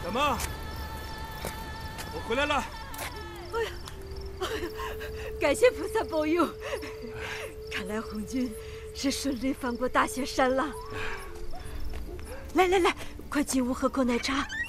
大妈，我回来了。 哎呀，感谢菩萨保佑，看来红军是顺利翻过大雪山了。来来来，快进屋喝口奶茶。